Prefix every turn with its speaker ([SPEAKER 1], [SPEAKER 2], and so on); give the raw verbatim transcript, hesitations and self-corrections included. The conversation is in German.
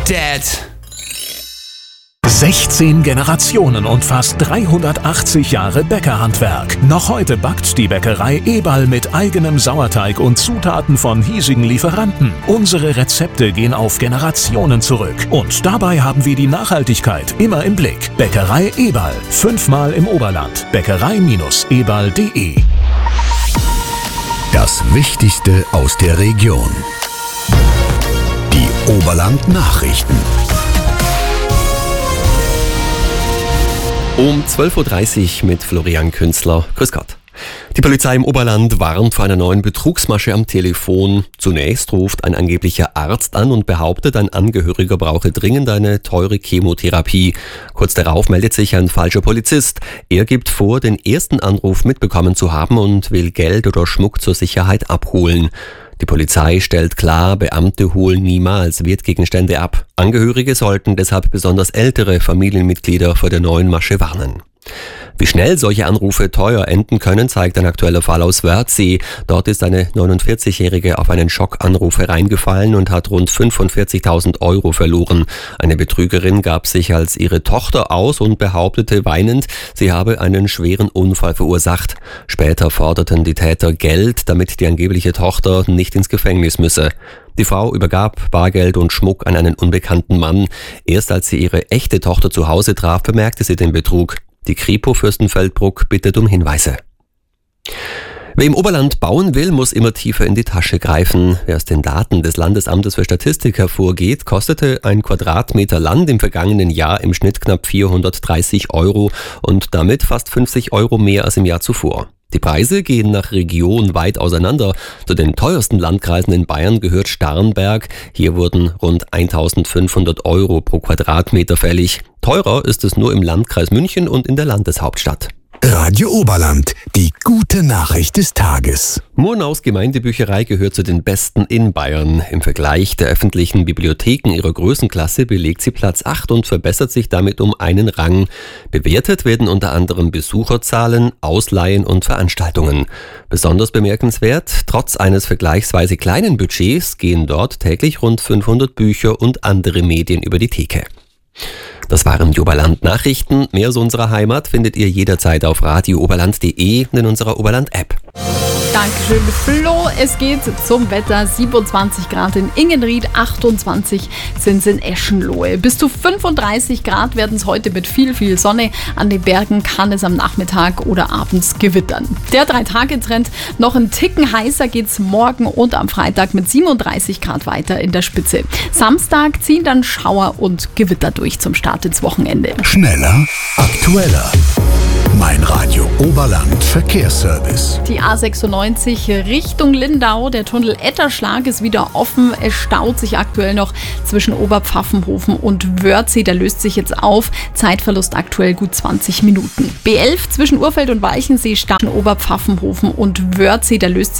[SPEAKER 1] Dad.
[SPEAKER 2] sechzehn Generationen und fast dreihundertachtzig Jahre Bäckerhandwerk. Noch heute backt die Bäckerei Eberl mit eigenem Sauerteig und Zutaten von hiesigen Lieferanten. Unsere Rezepte gehen auf Generationen zurück. Und dabei haben wir die Nachhaltigkeit immer im Blick. Bäckerei Eberl. Fünfmal im Oberland. Bäckerei eberl punkt de.
[SPEAKER 3] Das Wichtigste aus der Region. Die Oberland-Nachrichten.
[SPEAKER 4] Um zwölf Uhr dreißig mit Florian Künzler. Grüß Gott. Die Polizei im Oberland warnt vor einer neuen Betrugsmasche am Telefon. Zunächst ruft ein angeblicher Arzt an und behauptet, ein Angehöriger brauche dringend eine teure Chemotherapie. Kurz darauf meldet sich ein falscher Polizist. Er gibt vor, den ersten Anruf mitbekommen zu haben und will Geld oder Schmuck zur Sicherheit abholen. Die Polizei stellt klar, Beamte holen niemals Wertgegenstände ab. Angehörige sollten deshalb besonders ältere Familienmitglieder vor der neuen Masche warnen. Wie schnell solche Anrufe teuer enden können, zeigt ein aktueller Fall aus Wörthsee. Dort ist eine neunundvierzigjährige auf einen Schockanruf hereingefallen und hat rund fünfundvierzigtausend Euro verloren. Eine Betrügerin gab sich als ihre Tochter aus und behauptete weinend, sie habe einen schweren Unfall verursacht. Später forderten die Täter Geld, damit die angebliche Tochter nicht ins Gefängnis müsse. Die Frau übergab Bargeld und Schmuck an einen unbekannten Mann. Erst als sie ihre echte Tochter zu Hause traf, bemerkte sie den Betrug. Die Kripo Fürstenfeldbruck bittet um Hinweise. Wer im Oberland bauen will, muss immer tiefer in die Tasche greifen. Wer aus den Daten des Landesamtes für Statistik hervorgeht, kostete ein Quadratmeter Land im vergangenen Jahr im Schnitt knapp vierhundertdreißig Euro und damit fast fünfzig Euro mehr als im Jahr zuvor. Die Preise gehen nach Region weit auseinander. Zu den teuersten Landkreisen in Bayern gehört Starnberg. Hier wurden rund eintausendfünfhundert Euro pro Quadratmeter fällig. Teurer ist es nur im Landkreis München und in der Landeshauptstadt.
[SPEAKER 3] Radio Oberland, die gute Nachricht des Tages.
[SPEAKER 4] Murnaus Gemeindebücherei gehört zu den besten in Bayern. Im Vergleich der öffentlichen Bibliotheken ihrer Größenklasse belegt sie Platz acht und verbessert sich damit um einen Rang. Bewertet werden unter anderem Besucherzahlen, Ausleihen und Veranstaltungen. Besonders bemerkenswert, trotz eines vergleichsweise kleinen Budgets gehen dort täglich rund fünfhundert Bücher und andere Medien über die Theke. Das waren die Oberland-Nachrichten. Mehr aus unserer Heimat findet ihr jederzeit auf radio oberland punkt de und in unserer Oberland-App.
[SPEAKER 5] Dankeschön, Flo. Es geht zum Wetter. siebenundzwanzig Grad in Ingenried, achtundzwanzig sind es in Eschenlohe. Bis zu fünfunddreißig Grad werden es heute mit viel, viel Sonne. An den Bergen kann es am Nachmittag oder abends gewittern. Der Drei-Tage-Trend noch ein Ticken heißer geht's morgen und am Freitag mit siebenunddreißig Grad weiter in der Spitze. Samstag ziehen dann Schauer und Gewitter durch zum Start ins Wochenende.
[SPEAKER 3] Schneller, aktueller. Mein Radio Oberland Verkehrsservice.
[SPEAKER 5] Die A sechsundneunzig Richtung Lindau, der Tunnel Etterschlag ist wieder offen. Es staut sich aktuell noch zwischen Oberpfaffenhofen und Wörthsee. Der löst sich jetzt auf. Zeitverlust aktuell gut zwanzig Minuten. B elf zwischen Urfeld und Walchensee staut zwischen Oberpfaffenhofen und Wörthsee. Der löst sich